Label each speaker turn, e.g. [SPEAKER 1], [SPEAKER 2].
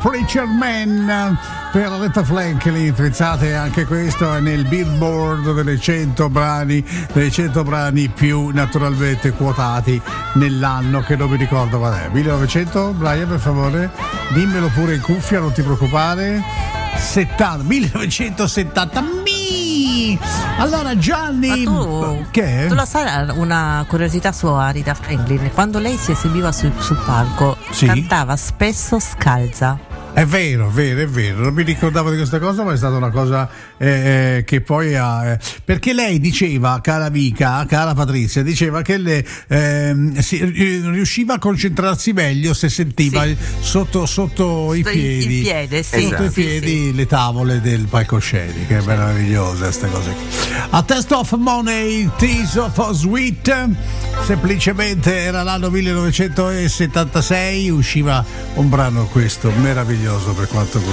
[SPEAKER 1] Preacher Man per Aretha Franklin. Pensate, anche questo è nel Billboard delle 100 brani più naturalmente quotati nell'anno, che non mi ricordo qual è. 1900, Brian, per favore dimmelo pure in cuffia, non ti preoccupare. 1970. Allora Gianni,
[SPEAKER 2] tu lo sai, una curiosità su Aretha Franklin: quando lei si esibiva sul palco, sì, cantava spesso scalza.
[SPEAKER 1] È vero, non mi ricordavo di questa cosa, ma è stata una cosa che poi ha... perché lei diceva, cara amica, cara Patrizia, diceva che riusciva a concentrarsi meglio se sentiva, sì, sotto i piedi, sotto i piedi, le tavole del palcoscenico. È meravigliosa questa cosa qui. A Taste of Money, Tears of Sweet, semplicemente era l'anno 1976, usciva un brano questo meraviglioso per quanto